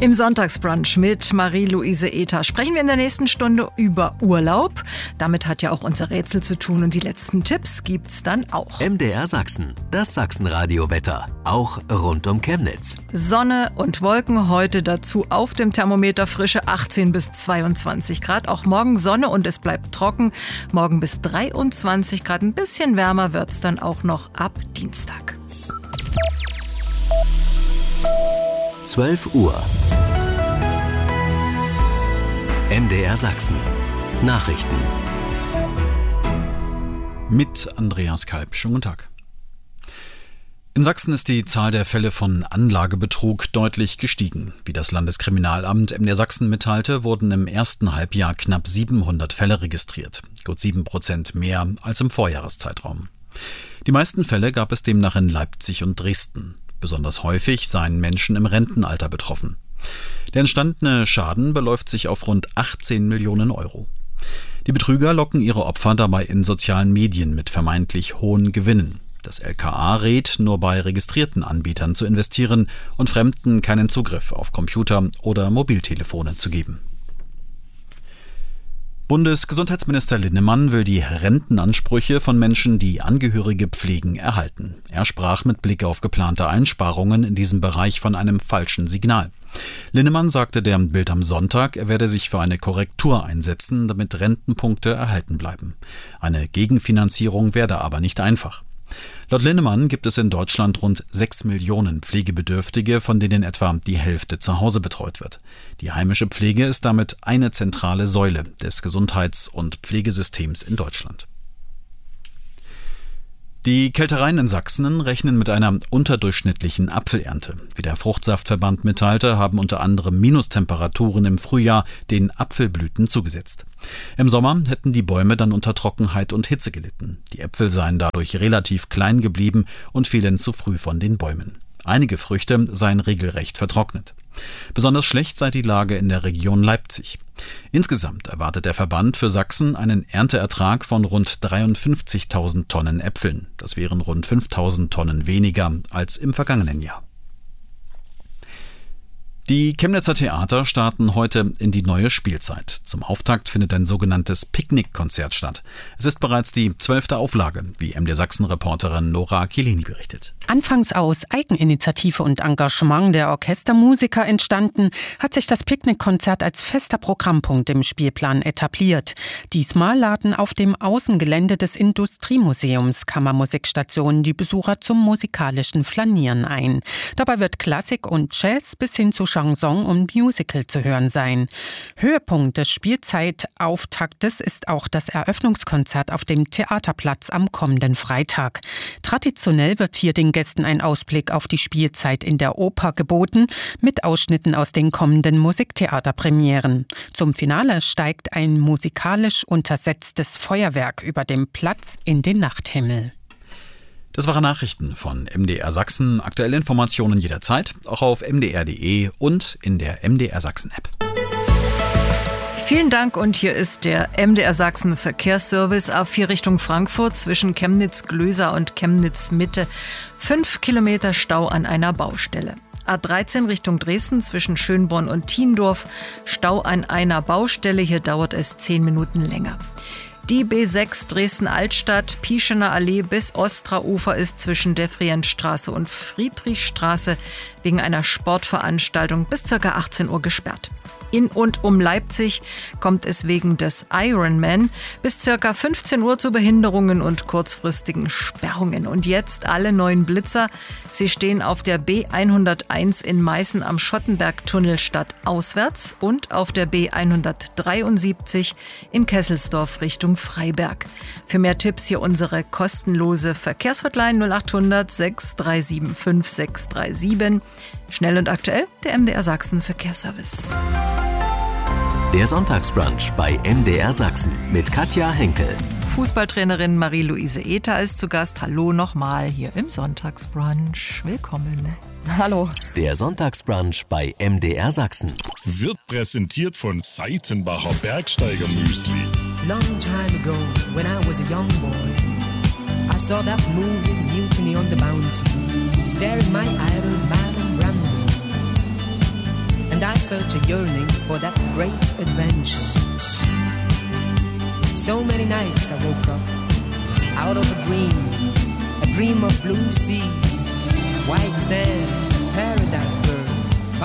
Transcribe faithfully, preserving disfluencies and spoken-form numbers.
Im Sonntagsbrunch mit Marie-Louise Ether sprechen wir in der nächsten Stunde über Urlaub. Damit hat ja auch unser Rätsel zu tun und die letzten Tipps gibt's dann auch. M D R Sachsen, das Sachsenradio-Wetter, auch rund um Chemnitz. Sonne und Wolken heute dazu auf dem Thermometer frische achtzehn bis zweiundzwanzig Grad. Auch morgen Sonne und es bleibt trocken. Morgen bis dreiundzwanzig Grad. Ein bisschen wärmer wird's dann auch noch ab Dienstag. zwölf Uhr. M D R Sachsen. Nachrichten. Mit Andreas Kalb. Schönen guten Tag. In Sachsen ist die Zahl der Fälle von Anlagebetrug deutlich gestiegen. Wie das Landeskriminalamt M D R Sachsen mitteilte, wurden im ersten Halbjahr knapp siebenhundert Fälle registriert. Gut sieben Prozent mehr als im Vorjahreszeitraum. Die meisten Fälle gab es demnach in Leipzig und Dresden. Besonders häufig seien Menschen im Rentenalter betroffen. Der entstandene Schaden beläuft sich auf rund achtzehn Millionen Euro. Die Betrüger locken ihre Opfer dabei in sozialen Medien mit vermeintlich hohen Gewinnen. Das L K A rät, nur bei registrierten Anbietern zu investieren und Fremden keinen Zugriff auf Computer oder Mobiltelefone zu geben. Bundesgesundheitsminister Linnemann will die Rentenansprüche von Menschen, die Angehörige pflegen, erhalten. Er sprach mit Blick auf geplante Einsparungen in diesem Bereich von einem falschen Signal. Linnemann sagte der Bild am Sonntag, er werde sich für eine Korrektur einsetzen, damit Rentenpunkte erhalten bleiben. Eine Gegenfinanzierung werde aber nicht einfach. Laut Linnemann gibt es in Deutschland rund sechs Millionen Pflegebedürftige, von denen etwa die Hälfte zu Hause betreut wird. Die heimische Pflege ist damit eine zentrale Säule des Gesundheits- und Pflegesystems in Deutschland. Die Kältereien in Sachsen rechnen mit einer unterdurchschnittlichen Apfelernte. Wie der Fruchtsaftverband mitteilte, haben unter anderem Minustemperaturen im Frühjahr den Apfelblüten zugesetzt. Im Sommer hätten die Bäume dann unter Trockenheit und Hitze gelitten. Die Äpfel seien dadurch relativ klein geblieben und fielen zu früh von den Bäumen. Einige Früchte seien regelrecht vertrocknet. Besonders schlecht sei die Lage in der Region Leipzig. Insgesamt erwartet der Verband für Sachsen einen Ernteertrag von rund dreiundfünfzigtausend Tonnen Äpfeln. Das wären rund fünftausend Tonnen weniger als im vergangenen Jahr. Die Chemnitzer Theater starten heute in die neue Spielzeit. Zum Auftakt findet ein sogenanntes Picknickkonzert statt. Es ist bereits die zwölfte Auflage, wie M D R Sachsen-Reporterin Nora Akilini berichtet. Anfangs aus Eigeninitiative und Engagement der Orchestermusiker entstanden, hat sich das Picknickkonzert als fester Programmpunkt im Spielplan etabliert. Diesmal laden auf dem Außengelände des Industriemuseums Kammermusikstationen die Besucher zum musikalischen Flanieren ein. Dabei wird Klassik und Jazz bis hin zu Chanson und Musical zu hören sein. Höhepunkt des Spielzeitauftaktes ist auch das Eröffnungskonzert auf dem Theaterplatz am kommenden Freitag. Traditionell wird hier den Gästen ein Ausblick auf die Spielzeit in der Oper geboten, mit Ausschnitten aus den kommenden Musiktheaterpremieren. Zum Finale steigt ein musikalisch untersetztes Feuerwerk über dem Platz in den Nachthimmel. Das waren Nachrichten von M D R Sachsen. Aktuelle Informationen jederzeit, auch auf m d r punkt d e und in der M D R Sachsen App. Vielen Dank und hier ist der M D R Sachsen Verkehrsservice A vier Richtung Frankfurt zwischen Chemnitz-Glöser und Chemnitz-Mitte. Fünf Kilometer Stau an einer Baustelle. A dreizehn Richtung Dresden zwischen Schönborn und Thiendorf. Stau an einer Baustelle, hier dauert es zehn Minuten länger. Die B sechs Dresden-Altstadt, Pieschener Allee bis Ostraufer ist zwischen Defrientstraße und Friedrichstraße wegen einer Sportveranstaltung bis ca. achtzehn Uhr gesperrt. In und um Leipzig kommt es wegen des Ironman bis ca. fünfzehn Uhr zu Behinderungen und kurzfristigen Sperrungen. Und jetzt alle neuen Blitzer. Sie stehen auf der B hunderteins in Meißen am Schottenbergtunnel stadtauswärts und auf der B hundertdreiundsiebzig in Kesselsdorf Richtung Freiberg. Für mehr Tipps hier unsere kostenlose Verkehrshotline null achthundert sechs drei sieben fünf sechs drei sieben. Schnell und aktuell, der M D R Sachsen Verkehrsservice. Der Sonntagsbrunch bei M D R Sachsen mit Katja Henkel. Fußballtrainerin Marie-Louise Ether ist zu Gast. Hallo nochmal hier im Sonntagsbrunch. Willkommen. Hallo. Der Sonntagsbrunch bei M D R Sachsen wird präsentiert von Seitenbacher Bergsteiger Müsli. Long time ago, when I was a young boy, I saw that movie Mutiny on the Bounty, staring my idol Marlon Brando, and I felt a yearning for that great adventure. So many nights I woke up out of a dream, a dream of blue seas, white sand, paradise.